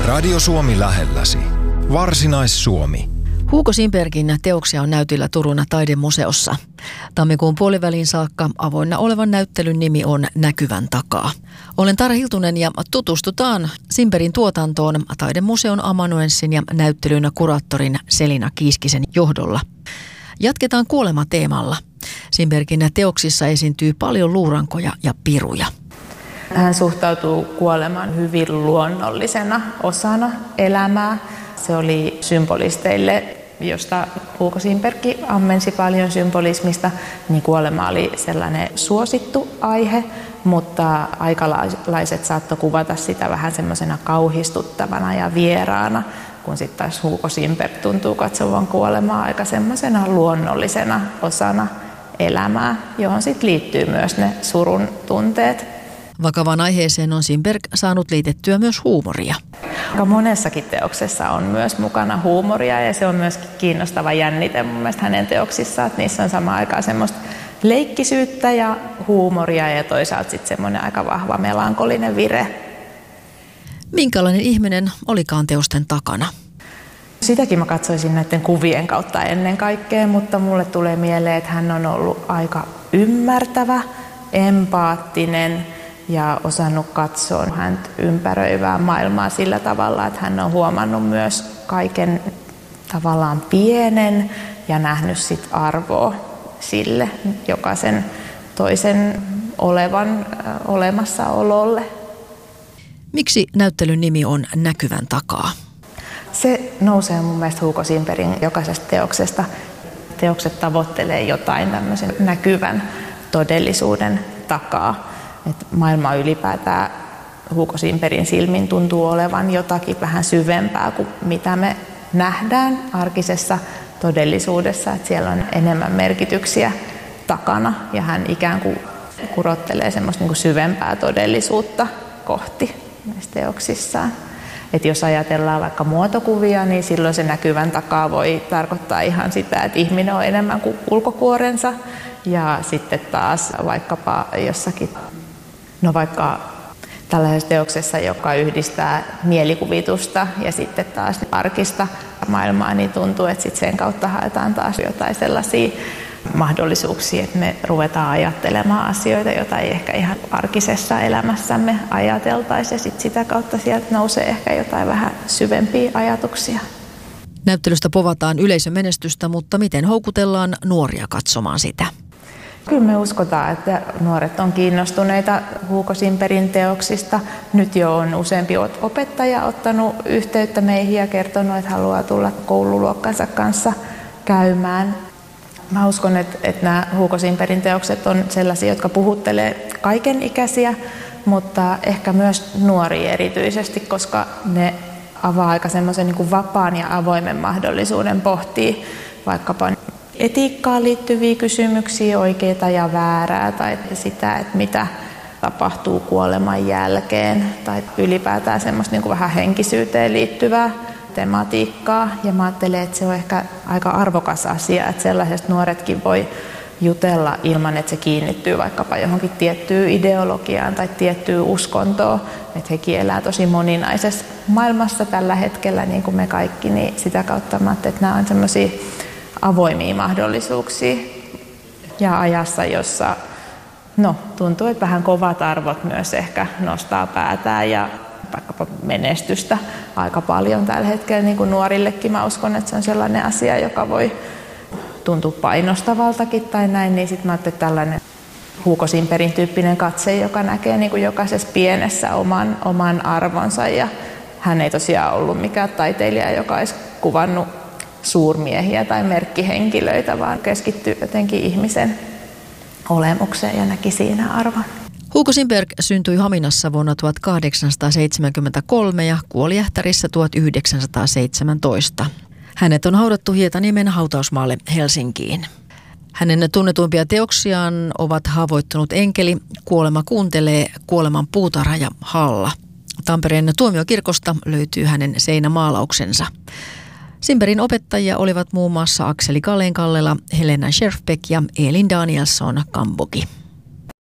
Radio Suomi lähelläsi. Varsinais-Suomi. Hugo Simbergin teoksia on näytillä Turun taidemuseossa. Tammikuun puoliväliin saakka avoinna olevan näyttelyn nimi on Näkyvän takaa. Olen Tara Hiltunen ja tutustutaan Simbergin tuotantoon taidemuseon amanuenssin ja näyttelyn kuraattorin Selina Kiiskisen johdolla. Jatketaan kuolemateemalla. Simbergin teoksissa esiintyy paljon luurankoja ja piruja. Hän suhtautuu kuolemaan hyvin luonnollisena osana elämää. Se oli symbolisteille, josta Hugo Simberg ammensi paljon symbolismista, niin kuolema oli sellainen suosittu aihe, mutta aikalaiset saattoi kuvata sitä vähän semmoisena kauhistuttavana ja vieraana, kun sitten taas Hugo Simberg tuntuu katsovan kuolemaa aika semmoisena luonnollisena osana elämää, johon sitten liittyy myös ne surun tunteet. Vakavaan aiheeseen on Simberg saanut liitettyä myös huumoria. Aika monessakin teoksessa on myös mukana huumoria ja se on myöskin kiinnostava jännite mun mielestä hänen teoksissaan, että niissä on samaan aikaan semmoista leikkisyyttä ja huumoria ja toisaalta sitten semmoinen aika vahva melankolinen vire. Minkälainen ihminen olikaan teosten takana? Sitäkin mä katsoisin näiden kuvien kautta ennen kaikkea, mutta mulle tulee mieleen, että hän on ollut aika ymmärtävä, empaattinen ja osannut katsoa häntä ympäröivää maailmaa sillä tavalla, että hän on huomannut myös kaiken tavallaan pienen ja nähnyt sit arvoa sille jokaisen toisen olevan olemassaololle. Miksi näyttelyn nimi on Näkyvän takaa? Se nousee mun mielestä Hugo Simbergin jokaisesta teoksesta. Teokset tavoittelee jotain tämmöisen näkyvän todellisuuden takaa. Että maailma ylipäätään Hugo Simbergin silmin tuntuu olevan jotakin vähän syvempää kuin mitä me nähdään arkisessa todellisuudessa. Että siellä on enemmän merkityksiä takana ja hän ikään kuin kurottelee semmoista niin kuin syvempää todellisuutta kohti näissä teoksissaan. Että jos ajatellaan vaikka muotokuvia, niin silloin se näkyvän takaa voi tarkoittaa ihan sitä, että ihminen on enemmän kuin ulkokuorensa. Ja sitten taas vaikkapa jossakin, vaikka tällaisessa teoksessa, joka yhdistää mielikuvitusta ja sitten taas arkista maailmaa, niin tuntuu, että sitten sen kautta haetaan taas jotain sellaisia mahdollisuuksia, että me ruvetaan ajattelemaan asioita, joita ei ehkä ihan arkisessa elämässämme ajateltaisi ja sitten sitä kautta sieltä nousee ehkä jotain vähän syvempiä ajatuksia. Näyttelystä povataan yleisömenestystä, mutta miten houkutellaan nuoria katsomaan sitä? Kyllä me uskotaan, että nuoret on kiinnostuneita Hugo Simbergin teoksista. Nyt jo on useampi opettaja ottanut yhteyttä meihin ja kertonut, että haluaa tulla koululuokkansa kanssa käymään. Mä uskon, että nämä Hugo Simbergin teokset on sellaisia, jotka puhuttelee kaikenikäisiä, mutta ehkä myös nuoria erityisesti, koska ne avaa aika semmoisen niin kuin vapaan ja avoimen mahdollisuuden pohtia vaikkapa etiikkaan liittyviä kysymyksiä, oikeaa ja väärää, tai sitä, että mitä tapahtuu kuoleman jälkeen, tai ylipäätään semmoista niin kuin vähän henkisyyteen liittyvää tematiikkaa. Ja mä ajattelen, että se on ehkä aika arvokas asia, että sellaisesta nuoretkin voi jutella ilman, että se kiinnittyy vaikkapa johonkin tiettyyn ideologiaan tai tiettyyn uskontoon. Että hekin elää tosi moninaisessa maailmassa tällä hetkellä, niin kuin me kaikki, niin sitä kautta mä ajattelen, että nämä on semmoisia avoimia mahdollisuuksia ja ajassa, jossa tuntuu, että vähän kovat arvot myös ehkä nostaa päätään ja vaikkapa menestystä aika paljon tällä hetkellä, niin kuin nuorillekin. Mä uskon, että se on sellainen asia, joka voi tuntua painostavaltakin tai näin, niin sitten mä ajattelin, että tällainen Hugo Simbergin tyyppinen katse, joka näkee niin kuin jokaisessa pienessä oman arvonsa ja hän ei tosiaan ollut mikään taiteilija, joka olisi kuvannut suurmiehiä tai merkkihenkilöitä, vaan keskittyy jotenkin ihmisen olemukseen ja näki siinä arvon. Hugo Simberg syntyi Haminassa vuonna 1873 ja kuoli Ähtärissä 1917. Hänet on haudattu Hietaniemen hautausmaalle Helsinkiin. Hänen tunnetuimpia teoksiaan ovat Haavoittunut enkeli, Kuolema kuuntelee, Kuoleman puutarha ja Halla. Tampereen tuomiokirkosta löytyy hänen seinämaalauksensa. Simbergin opettajia olivat muun muassa Akseli Kalleen-Kallela, Helena Scherfbeck ja Elin Danielsson Kambogi.